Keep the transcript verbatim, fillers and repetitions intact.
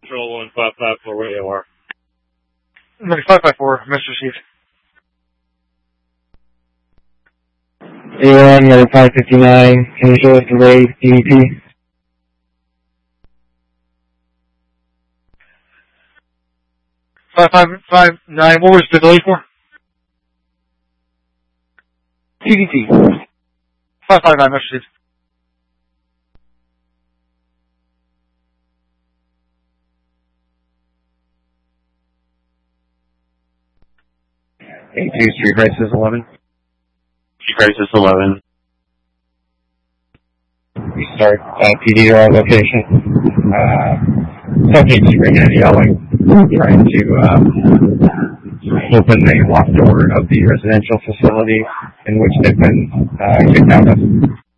Control one five five four, where you are. five five four, message received. A one, letter five fifty-nine, can you show us delayed D D P? five five five nine, what was the delay for? D D P. five five nine, message received. A two, Street Crisis eleven. Street Crisis eleven. We start uh, P D to our location. Uh, subject screaming and yelling, trying to uh, open the locked door of the residential facility in which they've been uh, kicked out of.